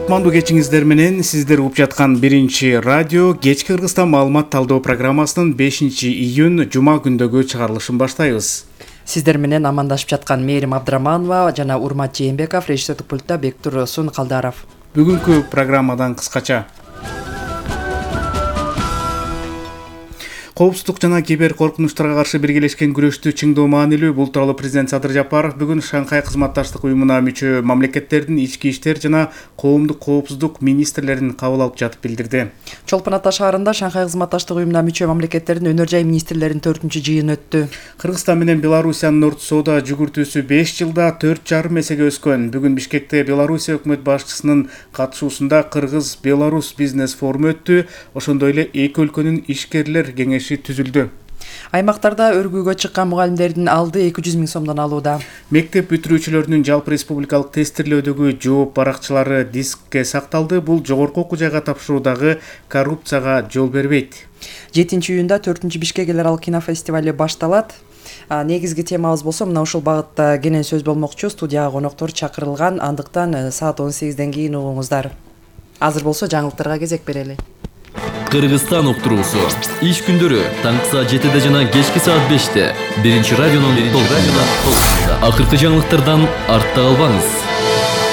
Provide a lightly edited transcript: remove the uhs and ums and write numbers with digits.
кутмандуу кечиңиздер менен сиздер угуп жаткан биринчи радио кечки Кыргызстан маалымат талдоо программасынын 5-июнь жума күндөгү чыгарылышын баштайбыз. Сиздер менен амандашып жаткан Мээрим Абдыраманова жана Урмат Жээнбеков, режиссердик пультта Бектур Сункалдаров. Бүгүнкү программадан кыскача. Коопсуздук жана кибер коркунучтарга каршы биргелешкен күрөштү чыңдоо маанилүү. Бул тууралуу президент Садыр Жапаров бүгүн Шанхай кызматташтык уюмуна мүчө мамлекеттердин ички иштер жана коомдук коопсуздук министрлерин кабыл алып жатып билдирди. Чолпон Ата шаарында Шанхай кызматташтык уюмуна мүчө мамлекеттердин өнөр жай министрлеринин 4-чү жыйыны өттү. Кыргызстан менен Белоруссиянын орто соода жүгүртүүсү 5 жылда 4,5 эсеге өскөн. Бүгүн Бишкекте Белоруссия өкмөт башчысынын катышуусунда Кыргыз-Беларусь бизнес форуму өттү. Ошондой эле эки өлкөнүн ишкерлер кеңеши түзүлдү. Аймактарда өргүүгө чыккан мугалимдердин алды 200 000 сомдон алууда. Мектеп бүтүрүүчүлөрүнүн жалпы республикалык тестирлөөдөгү жооп баракчылары дискке сакталды. Бул жогорку окуу жайга тапшыруудагы коррупцияга жол бербейт. 7-июнда 4-чү Бишкек эл аралык кинофестивали башталат. Негизги темабыз болсо мына ушул багытта кенен сөз болмокчу. Студияга коноктор чакырылган. Андыктан саат 18ден кийин угуңуздар. Азыр болсо жаңылыктарга кезек берели. Кыргызстан уктуруусу иш күндөрү таңкы саат 7-де жана кечки саат 5-те биринчи радионун толкунунда. Акыркы жаңылыктардан артта калбаңыз.